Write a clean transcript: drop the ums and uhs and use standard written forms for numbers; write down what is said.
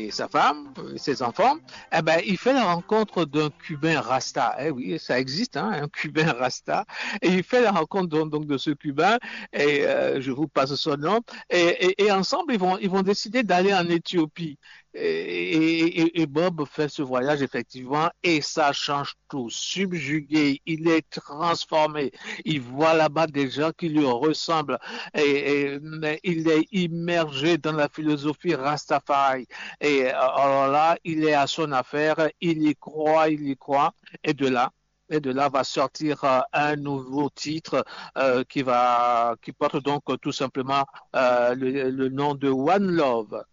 et sa femme, ses enfants, eh ben, il fait la rencontre d'un Cubain Rasta. Eh oui, ça existe, hein, un Cubain Rasta. Et il fait la rencontre donc de ce Cubain, et je vous passe son nom. Et ensemble, ils vont décider d'aller en Éthiopie. Et Bob fait ce voyage effectivement et ça change tout. Subjugué, il est transformé. Il voit là-bas des gens qui lui ressemblent mais il est immergé dans la philosophie Rastafari. Et alors là, il est à son affaire, il y croit, et de là. Et de là va sortir un nouveau titre qui porte donc tout simplement le nom de One Love.